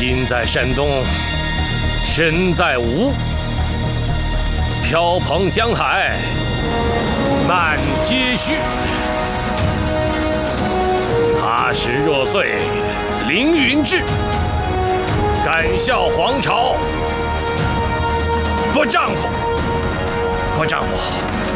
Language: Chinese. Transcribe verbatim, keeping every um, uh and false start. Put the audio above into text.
心在山东，身在吴，飘蓬江海，漫皆虚。他时若岁，凌云志，敢笑皇朝不丈夫，不丈夫。